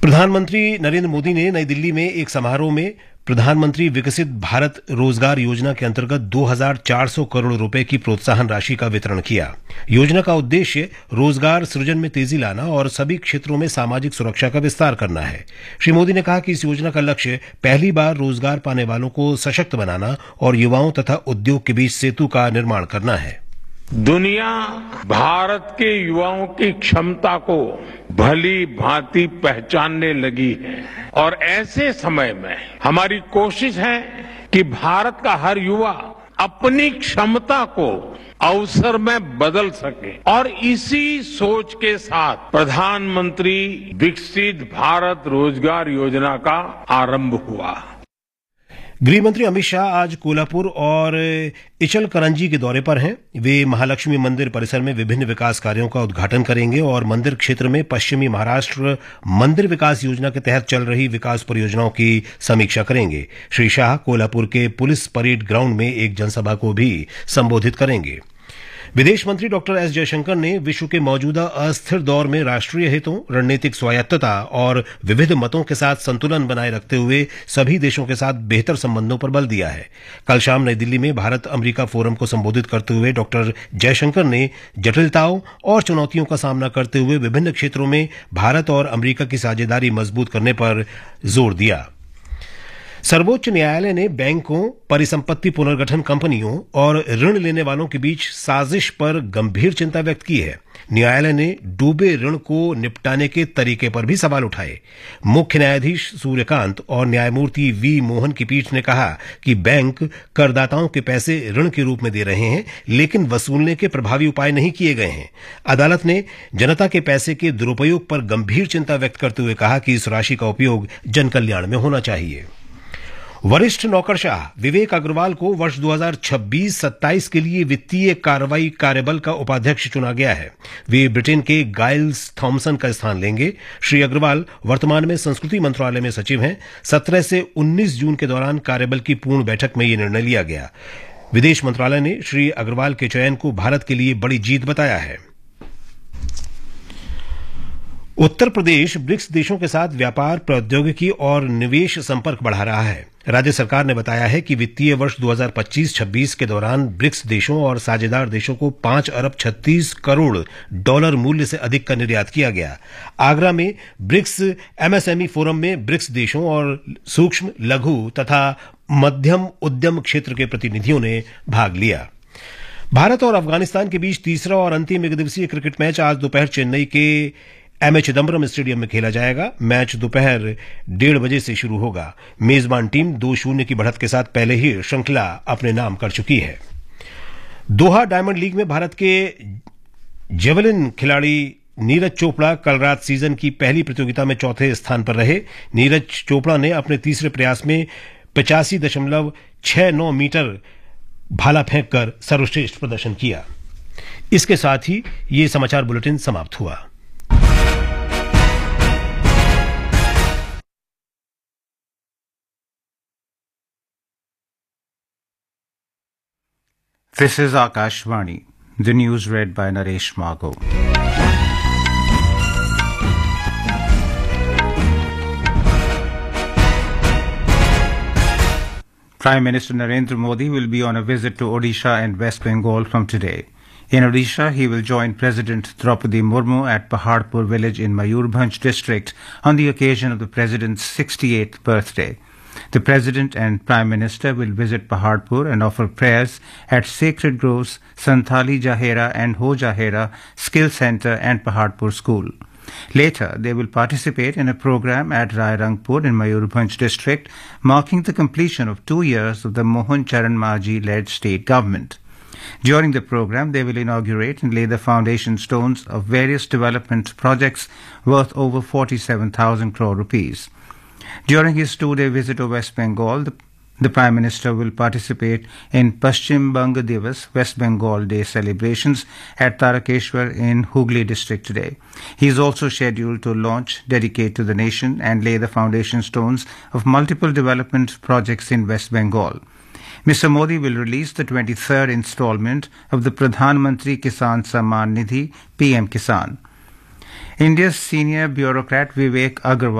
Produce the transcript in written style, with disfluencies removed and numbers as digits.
प्रधानमंत्री नरेंद्र मोदी ने नई दिल्ली में एक समारोह में प्रधानमंत्री विकसित भारत रोजगार योजना के अंतर्गत 2,400 करोड़ रुपए की प्रोत्साहन राशि का वितरण किया। योजना का उद्देश्य रोजगार सृजन में तेजी लाना और सभी क्षेत्रों में सामाजिक सुरक्षा का विस्तार करना है। श्री मोदी ने कहा कि इस योजना का लक्ष्य पहली बार रोजगार पाने वालों को सशक्त बनाना और युवाओं तथा उद्योग के बीच सेतु का निर्माण करना है। दुनिया भारत के युवाओं की क्षमता को भली भांति पहचानने लगी है और ऐसे समय में हमारी कोशिश है कि भारत का हर युवा अपनी क्षमता को अवसर में बदल सके और इसी सोच के साथ प्रधानमंत्री विकसित भारत रोजगार योजना का आरंभ हुआ। गृह मंत्री अमित शाह आज कोल्हापुर और इचलकरंजी के दौरे पर हैं। वे महालक्ष्मी मंदिर परिसर में विभिन्न विकास कार्यों का उद्घाटन करेंगे और मंदिर क्षेत्र में पश्चिमी महाराष्ट्र मंदिर विकास योजना के तहत चल रही विकास परियोजनाओं की समीक्षा करेंगे। श्री शाह कोल्हापुर के पुलिस परेड ग्राउंड में एक जनसभा को भी संबोधित करेंगे। विदेश मंत्री डॉक्टर एस जयशंकर ने विश्व के मौजूदा अस्थिर दौर में राष्ट्रीय हितों, रणनीतिक स्वायत्तता और विविध मतों के साथ संतुलन बनाए रखते हुए सभी देशों के साथ बेहतर संबंधों पर बल दिया है। कल शाम नई दिल्ली में भारत अमेरिका फोरम को संबोधित करते हुए डॉक्टर जयशंकर ने जटिलताओं और चुनौतियों का सामना करते हुए विभिन्न क्षेत्रों में भारत और अमेरिका की साझेदारी मजबूत करने पर जोर दिया। सर्वोच्च न्यायालय ने बैंकों, परिसंपत्ति पुनर्गठन कंपनियों और ऋण लेने वालों के बीच साजिश पर गंभीर चिंता व्यक्त की है। न्यायालय ने डूबे ऋण को निपटाने के तरीके पर भी सवाल उठाए। मुख्य न्यायाधीश सूर्यकांत और न्यायमूर्ति वी मोहन की पीठ ने कहा कि बैंक करदाताओं के पैसे ऋण के रूप में दे रहे हैं, लेकिन वसूलने के प्रभावी उपाय नहीं किए गए हैं। अदालत ने जनता के पैसे के दुरुपयोग पर गंभीर चिंता व्यक्त करते हुए कहा कि इस राशि का उपयोग जनकल्याण में होना चाहिए। वरिष्ठ नौकरशाह विवेक अग्रवाल को वर्ष 2026-27 के लिए वित्तीय कार्रवाई कार्यबल का उपाध्यक्ष चुना गया है। वे ब्रिटेन के गाइल्स थॉमसन का स्थान लेंगे। श्री अग्रवाल वर्तमान में संस्कृति मंत्रालय में सचिव हैं। 17 से 19 जून के दौरान कार्यबल की पूर्ण बैठक में यह निर्णय लिया गया। विदेश मंत्रालय ने श्री अग्रवाल के चयन को भारत के लिए बड़ी जीत बताया है। उत्तर प्रदेश ब्रिक्स देशों के साथ व्यापार, प्रौद्योगिकी और निवेश संपर्क बढ़ा रहा है। राज्य सरकार ने बताया है कि वित्तीय वर्ष 2025-26 के दौरान ब्रिक्स देशों और साझेदार देशों को 5 अरब 36 करोड़ डॉलर मूल्य से अधिक का निर्यात किया गया। आगरा में ब्रिक्स एमएसएमई फोरम में ब्रिक्स देशों और सूक्ष्म, लघु तथा मध्यम उद्यम क्षेत्र के प्रतिनिधियों ने भाग लिया। भारत और अफगानिस्तान के बीच तीसरा और अंतिम एकदिवसीय क्रिकेट मैच आज दोपहर चेन्नई के एमए चिदम्बरम स्टेडियम में खेला जाएगा। मैच दोपहर 1:30 बजे से शुरू होगा। मेजबान टीम 2-0 की बढ़त के साथ पहले ही श्रृंखला अपने नाम कर चुकी है। दोहा डायमंड लीग में भारत के जेवलिन खिलाड़ी नीरज चोपड़ा कल रात सीजन की पहली प्रतियोगिता में चौथे स्थान पर रहे। नीरज चोपड़ा ने अपने तीसरे प्रयास में 85.69 मीटर भाला फेंककर सर्वश्रेष्ठ प्रदर्शन किया। इसके साथ ही ये समाचार बुलेटिन समाप्त हुआ। This is Akashvani. The news read by Naresh Mago. Prime Minister Narendra Modi will be on a visit to Odisha and West Bengal from today. In Odisha, he will join President Draupadi Murmu at Paharpur village in Mayurbhanj district on the occasion of the President's 68th birthday. The President and Prime Minister will visit Paharpur and offer prayers at Sacred Groves, Santali Jahera and Ho Jahera Skill Center and Paharpur School. Later, they will participate in a program at Rairangpur in Mayurbhanj district, marking the completion of 2 years of the Mohan Charan Marji-led state government. During the program, they will inaugurate and lay the foundation stones of various development projects worth over 47,000 crore rupees. During his 2-day visit to West Bengal, the Prime Minister will participate in Paschim Banga Divas West Bengal Day celebrations at Tarakeshwar in Hooghly district today. He is also scheduled to launch, dedicate to the nation and lay the foundation stones of multiple development projects in West Bengal. Mr. Modi will release the 23rd installment of the Pradhan Mantri Kisan Samman Nidhi PM Kisan. India's senior bureaucrat Vivek Agarwal